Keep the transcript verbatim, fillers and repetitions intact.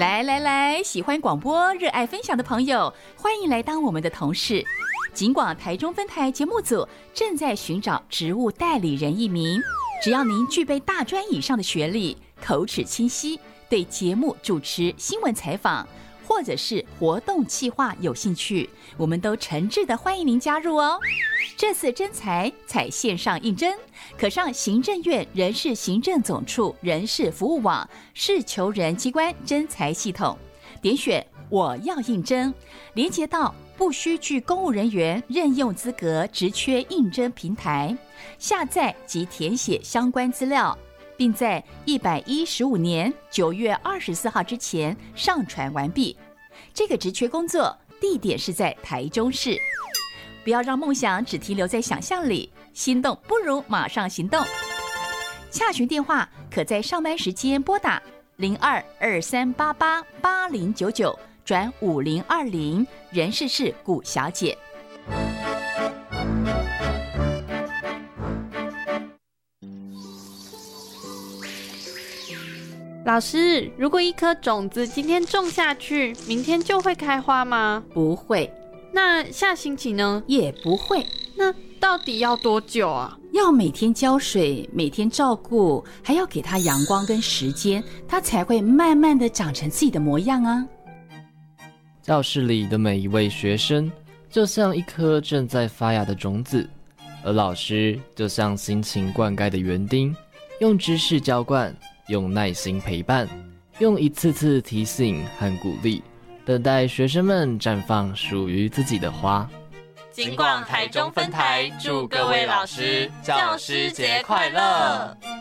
来来来，喜欢广播、热爱分享的朋友，欢迎来当我们的同事。警广台中分台节目组正在寻找职务代理人一名，只要您具备大专以上的学历，口齿清晰，对节目主持、新闻采访或者是活动企划有兴趣，我们都诚挚的欢迎您加入哦。这次征才采线上应征，可上行政院人事行政总处人事服务网事求人机关征才系统，点选我要应征，连接到不需具公务人员任用资格职缺应征平台，下载及填写相关资料，并在一百一十五年九月二十四号之前上传完毕。这个职缺工作地点是在台中市。不要让梦想只停留在想象里，心动不如马上行动。洽询电话可在上班时间拨打零二二三八八八零九九转五零二零，人事是古小姐。 老师，如果一颗种子今天种下去，明天就会开花吗？ 不会。 那下星期呢？ 也不会。 那到底要多久啊？ 要每天浇水，每天照顾，还要给它阳光跟时间，它才会慢慢的长成自己的模样啊。 教室里的每一位学生就像一颗正在发芽的种子，而老师就像辛勤灌溉的园丁，用知识浇灌，用耐心陪伴，用一次次提醒和鼓励，等待学生们绽放属于自己的花。 警广台中分台祝各位老师教师节快乐！